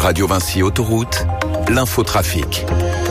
Radio Vinci Autoroute, l'infotrafic.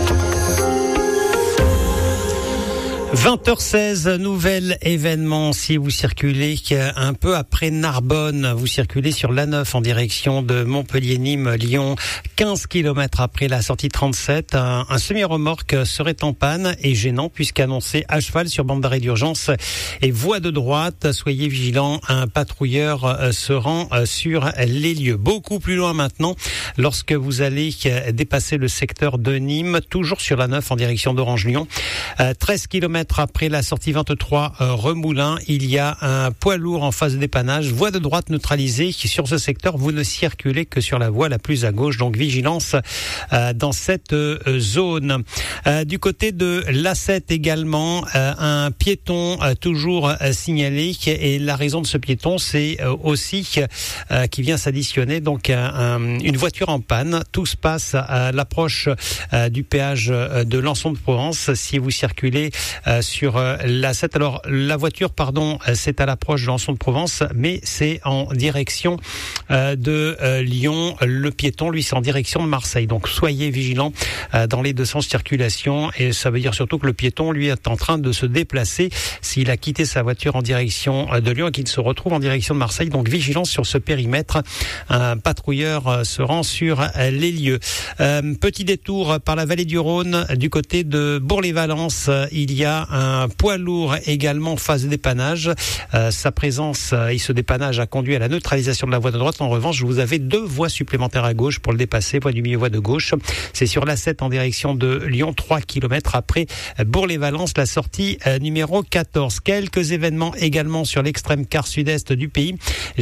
20h16, nouvel événement. Si vous circulez un peu après Narbonne, vous circulez sur l'A9 en direction de Montpellier-Nîmes-Lyon, 15 km après la sortie 37. Un semi-remorque serait en panne et gênant puisqu'annoncé à cheval sur bande d'arrêt d'urgence et voie de droite. Soyez vigilants, un patrouilleur se rend sur les lieux. Beaucoup plus loin maintenant, lorsque vous allez dépasser le secteur de Nîmes, toujours sur l'A9 en direction d'Orange-Lyon, 13 km après la sortie 23 Remoulins, il y a un poids lourd en phase de dépannage, voie de droite neutralisée. Sur ce secteur, vous ne circulez que sur la voie la plus à gauche, donc vigilance dans cette zone. Du côté de l'A7 également, un piéton toujours signalé, et la raison de ce piéton, c'est aussi qui vient s'additionner donc une voiture en panne. Tout se passe à l'approche du péage de Lançon-de-Provence. Si vous circulez sur l'A7. Alors, la voiture, c'est à l'approche de Lançon-de-Provence, mais c'est en direction de Lyon. Le piéton, lui, c'est en direction de Marseille. Donc, soyez vigilants dans les deux sens de circulation. Et ça veut dire surtout que le piéton, lui, est en train de se déplacer s'il a quitté sa voiture en direction de Lyon et qu'il se retrouve en direction de Marseille. Donc, vigilance sur ce périmètre. Un patrouilleur se rend sur les lieux. Petit détour par la vallée du Rhône, du côté de Bourg-les-Valences. Il y a un poids lourd également phase de dépannage. Sa présence et ce dépannage a conduit à la neutralisation de la voie de droite. En revanche, vous avez deux voies supplémentaires à gauche pour le dépasser. Voie du milieu, voie de gauche. C'est sur l'A7 en direction de Lyon, 3 km après Bourg-les-Valences, la sortie numéro 14. Quelques événements également sur l'extrême quart sud-est du pays.